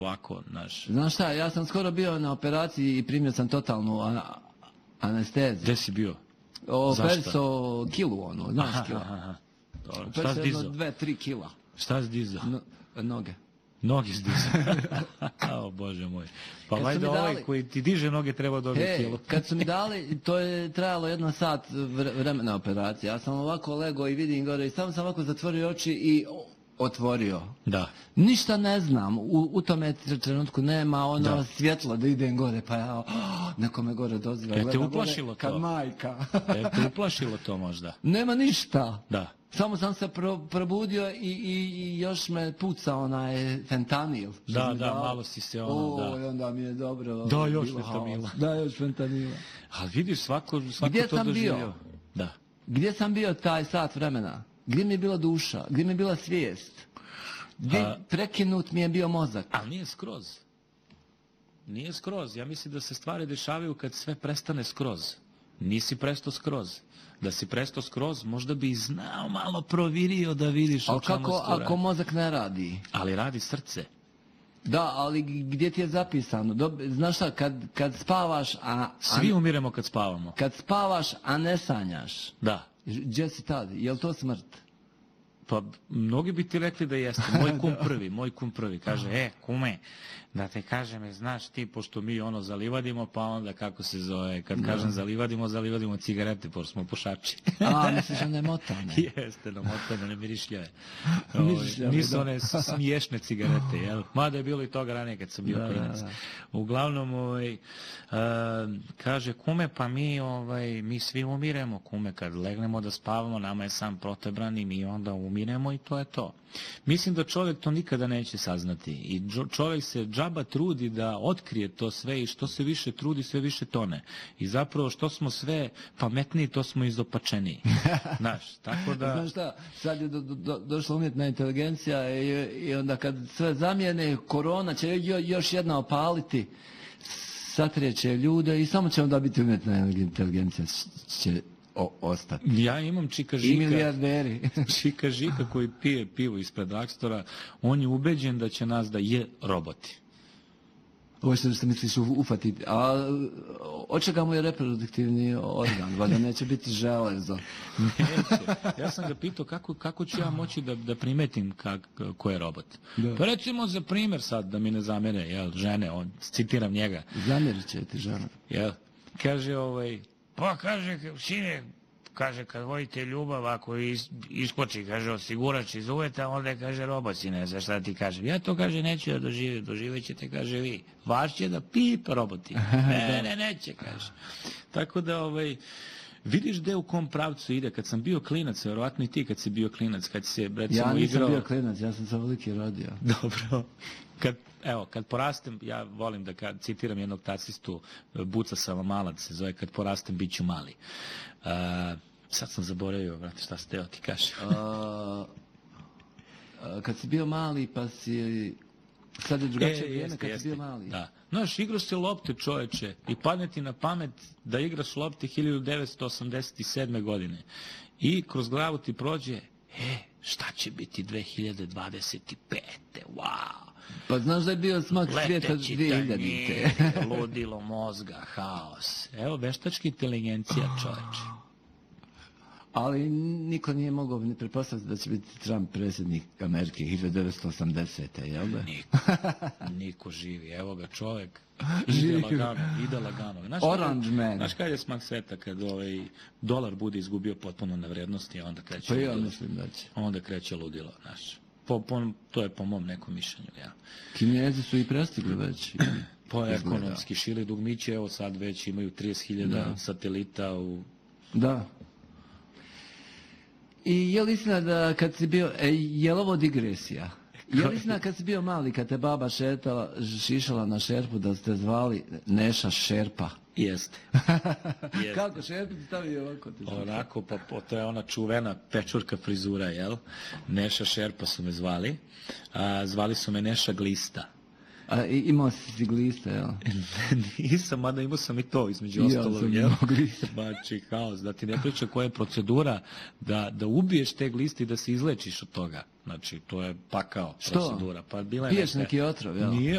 ovako, naš. Znaš šta, ja sam skoro bio na operaciji i primio sam totalnu anesteziju. Gde si bio? Operiso kilu, ono, znaš kilo. Dobro. Šta si dizao? 2-3 kila. Šta si dizao? Noge. Noge si dizao. O, Bože moj. Pa vajda ovaj koji ti diže noge treba dobiti kilo. Kad su mi dali, to je trajalo 1 sat vremena operacije. Ja sam ovako legao i vidim gore i samo sam ovako zatvorio oči i otvorio. Da. Ništa ne znam, u tome trenutku nema ono svjetlo da idem gore, pa ja, neko me gore doziva. Te uplašilo to? Kad majka. Te uplašilo to možda? Nema ništa. Da. Samo sam se probudio i još me puca onaj fentanil. Da, malo si se ono, da. I onda mi je dobro. Da, još fentanila. Da, još fentanila. Ali vidiš, svako Gdje to sam doživio. bio? Da. Gdje sam bio taj sat vremena? Gdje mi je bila duša? Gdje mi je bila svijest? Gdje prekinut mi je bio mozak? Ali nije skroz. Nije skroz. Ja mislim da se stvari dešavaju kad sve prestane skroz. Nisi presto skroz. Da si presto skroz, možda bi znao malo provirio da vidiš o čemu se to radi. Ako mozak ne radi? Ali radi srce. Da, ali gdje ti je zapisano? Znaš šta, kad spavaš, Svi umiremo kad spavamo. Kad spavaš, a ne sanjaš. Da. Gdje si tad? Je li to smrt? Pa, mnogi bi ti rekli da jeste. Moj kum prvi kaže, kume, da te kažem, znaš ti, pošto mi ono zalivadimo, pa onda kako se zove, kad kažem zalivadimo cigarete, pošto smo pušači. Misliš one motane? Jeste, motane, ne mirišljave. Nisu one smiješne cigarete, jel? Mada je bilo i toga ranije kad sam bio klinac. Uglavnom, kaže, kume, pa mi svi umiremo, kume, kad legnemo da spavamo, nama je sam protebran i mi onda umiremo i to je to. Mislim da čovjek to nikada neće saznati i čovjek se džaba trudi da otkrije to sve i što se više trudi, sve više tone. I zapravo što smo sve pametniji, to smo izopačeniji. Znaš, tako da... Znaš šta, sad je došla umjetna inteligencija i onda kad sve zamijene, korona će još jedna opaliti, satrijeće ljude i samo će onda biti umjetna inteligencija će ostati. Ja imam Čika Žika. I milijarderi. Čika Žika koji pije pivo ispred Dragstora, on je ubeđen da će nas da je roboti. Ovo što misliš ufatiti. A od čega mu je reproduktivni organ? Valjda neće biti železo. Neće. Ja sam ga pitao kako ću ja moći da primetim ko je robot. Pa recimo za primjer sad, da mi ne zamere, žene, citiram njega. Zamjerit će ti žena. Kaže pa kaže, sine, kaže, kad vojite ljubav, ako iskoči, kaže, osigurač iz uveta, onda kaže, robot, sine, za šta ti kažem. Ja to, kaže, neću da doživjet ćete, kaže, vi. Vaš će da pipa roboti. Neće, kaže. Tako da, vidiš gde u kom pravcu ide. Kad sam bio klinac, verovatno i ti kad si bio klinac, kad si se, recimo, igrao... Ja nisam bio klinac, ja sam sam veliki rodio. Dobro. Kad porastem, ja volim da citiram jednog tacistu, Buca Savamalac se zove, kad porastem bit ću mali. Sad sam zaboravio, vrati, šta ste ti kaže. Kad si bio mali, pa si... Sad je drugačije vrijeme kad si bio mali. Da. Znaš, igrao se lopte, čoveče, i padne ti na pamet da igraš lopte 1987. godine. I kroz glavu ti prođe, šta će biti 2025. Wow! Pa znaš da je bio smak svijeta 2000. Leteći ludilo mozga, haos. Evo, veštačka inteligencija, čoveče. Ali niko nije mogao ni pretpostaviti da će biti Trump predsjednik Amerike 1980. jel da? Niko živi. Evo ga čovjek. Ide lagano. Orange man. Znaš kada je smak sveta kad dolar bude izgubio potpuno na vrednosti, a onda kreće ludilo? Pa ja mislim da će. Onda kreće ludilo, znaš. To je po mom nekom mišljenju, ja. Kinezi su i prestigli već. Po ekonomski šili dugmiće, evo sad već imaju 30.000 satelita u... Da. I je li istina da kad si bio, je li ovo digresija? Je li istina kad si bio mali, kad te baba šišala na šerpu, da ste zvali Neša Šerpa? Jeste. Kako šerpu ti stavio ovako? Onako, pa to je ona čuvena pečurka frizura, jel? Neša Šerpa su me zvali. Zvali su me Neša Glista. A imao si gliste, jel? Nisam, mada imao sam i to između ostalog, jel? Bači haos, da ti ne priča koja je procedura da ubiješ te gliste i da se izlečiš od toga. Znači, to je pakao procedura. Što? Piješ neki otrov, jel? Nije